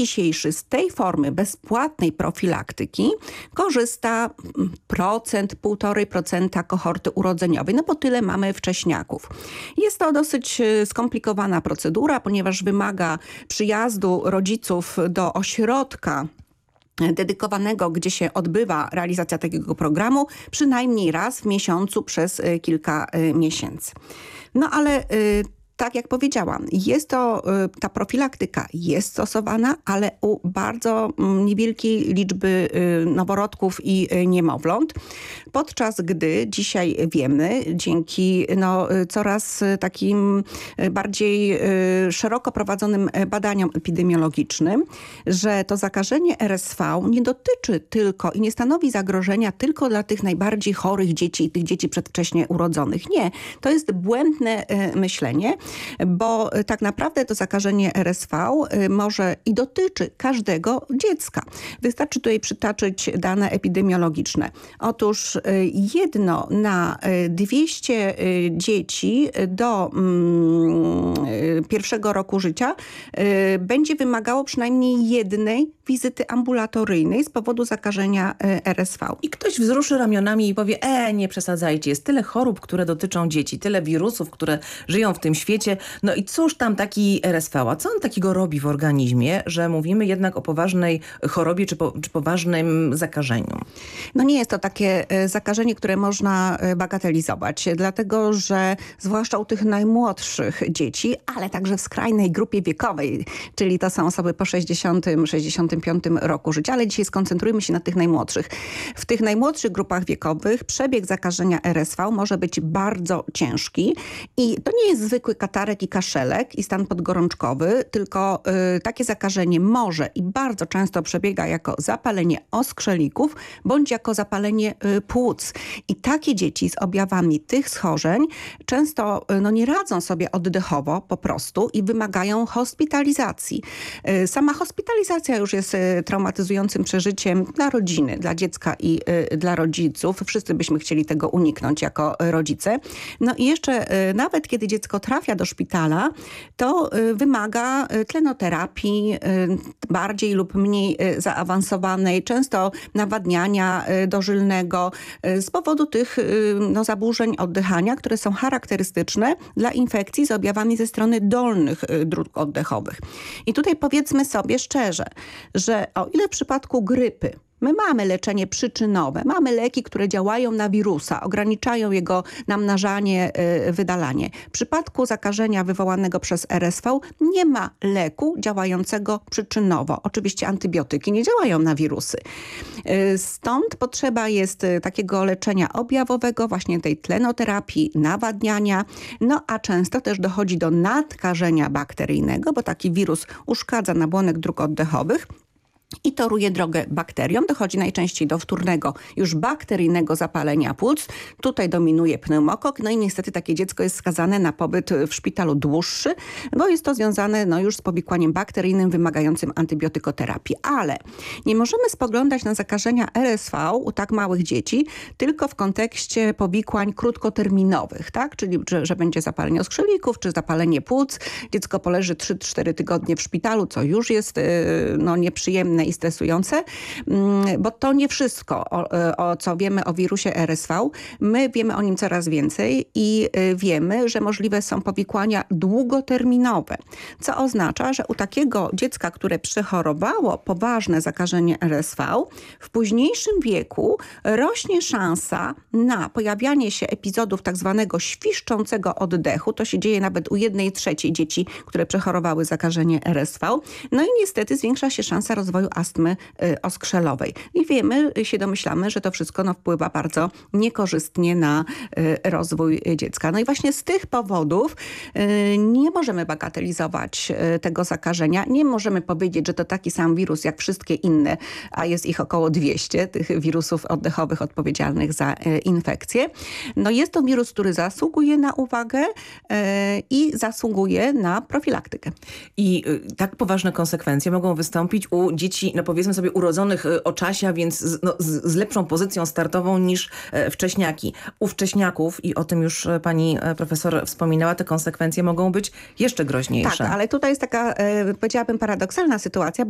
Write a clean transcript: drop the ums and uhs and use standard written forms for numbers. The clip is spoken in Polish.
dzisiejszy z tej formy bezpłatnej profilaktyki korzysta 1,5% kohorty urodzeniowej, no bo tyle mamy wcześniaków. Jest to dosyć skomplikowana procedura, ponieważ wymaga przyjazdu rodziców do ośrodka dedykowanego, gdzie się odbywa realizacja takiego programu, przynajmniej raz w miesiącu przez kilka miesięcy. No ale tak jak powiedziałam, ta profilaktyka jest stosowana, ale u bardzo niewielkiej liczby noworodków i niemowląt. Podczas gdy dzisiaj wiemy, dzięki coraz takim bardziej szeroko prowadzonym badaniom epidemiologicznym, że to zakażenie RSV nie dotyczy tylko i nie stanowi zagrożenia tylko dla tych najbardziej chorych dzieci i tych dzieci przedwcześnie urodzonych. Nie, to jest błędne myślenie, bo tak naprawdę to zakażenie RSV może i dotyczy każdego dziecka. Wystarczy tutaj przytoczyć dane epidemiologiczne. Otóż 1 na 200 dzieci do 1 roku życia będzie wymagało przynajmniej jednej wizyty ambulatoryjnej z powodu zakażenia RSV. I ktoś wzruszy ramionami i powie, nie przesadzajcie, jest tyle chorób, które dotyczą dzieci, tyle wirusów, które żyją w tym świecie. No i cóż tam taki RSV, a co on takiego robi w organizmie, że mówimy jednak o poważnej chorobie czy poważnym zakażeniu? No nie jest to takie zakażenie, które można bagatelizować, dlatego że zwłaszcza u tych najmłodszych dzieci, ale także w skrajnej grupie wiekowej, czyli to są osoby po 65 roku życia, ale dzisiaj skoncentrujmy się na tych najmłodszych. W tych najmłodszych grupach wiekowych przebieg zakażenia RSV może być bardzo ciężki i to nie jest zwykły katarek i kaszelek i stan podgorączkowy, tylko takie zakażenie może i bardzo często przebiega jako zapalenie oskrzelików bądź jako zapalenie płuc. I takie dzieci z objawami tych schorzeń często nie radzą sobie oddechowo po prostu i wymagają hospitalizacji. Sama hospitalizacja już jest traumatyzującym przeżyciem dla rodziny, dla dziecka i dla rodziców. Wszyscy byśmy chcieli tego uniknąć jako rodzice. No i jeszcze nawet kiedy dziecko trafia do szpitala, to wymaga tlenoterapii bardziej lub mniej zaawansowanej, często nawadniania dożylnego z powodu tych zaburzeń oddychania, które są charakterystyczne dla infekcji z objawami ze strony dolnych dróg oddechowych. I tutaj powiedzmy sobie szczerze, że o ile w przypadku grypy my mamy leczenie przyczynowe, mamy leki, które działają na wirusa, ograniczają jego namnażanie, wydalanie. W przypadku zakażenia wywołanego przez RSV nie ma leku działającego przyczynowo. Oczywiście antybiotyki nie działają na wirusy. Stąd potrzeba jest takiego leczenia objawowego, właśnie tej tlenoterapii, nawadniania, a często też dochodzi do nadkażenia bakteryjnego, bo taki wirus uszkadza nabłonek dróg oddechowych i toruje drogę bakteriom. Dochodzi najczęściej do wtórnego, już bakteryjnego zapalenia płuc. Tutaj dominuje pneumokok. No i niestety takie dziecko jest skazane na pobyt w szpitalu dłuższy, bo jest to związane już z powikłaniem bakteryjnym wymagającym antybiotykoterapii. Ale nie możemy spoglądać na zakażenia RSV u tak małych dzieci tylko w kontekście powikłań krótkoterminowych, tak? Czyli że będzie zapalenie oskrzelików, czy zapalenie płuc. Dziecko poleży 3-4 tygodnie w szpitalu, co już jest nieprzyjemne i stresujące, bo to nie wszystko, o co wiemy o wirusie RSV. My wiemy o nim coraz więcej i wiemy, że możliwe są powikłania długoterminowe, co oznacza, że u takiego dziecka, które przechorowało poważne zakażenie RSV, w późniejszym wieku rośnie szansa na pojawianie się epizodów tak zwanego świszczącego oddechu. To się dzieje nawet u 1/3 dzieci, które przechorowały zakażenie RSV. No i niestety zwiększa się szansa rozwoju astmy oskrzelowej. I wiemy, domyślamy, że to wszystko wpływa bardzo niekorzystnie na rozwój dziecka. No i właśnie z tych powodów nie możemy bagatelizować tego zakażenia. Nie możemy powiedzieć, że to taki sam wirus jak wszystkie inne, a jest ich około 200, tych wirusów oddechowych odpowiedzialnych za infekcję. No jest to wirus, który zasługuje na uwagę i zasługuje na profilaktykę. I tak poważne konsekwencje mogą wystąpić u dzieci, powiedzmy sobie urodzonych o czasie, a więc z lepszą pozycją startową niż wcześniaki. U wcześniaków, i o tym już pani profesor wspominała, te konsekwencje mogą być jeszcze groźniejsze. Tak, ale tutaj jest taka, powiedziałabym, paradoksalna sytuacja,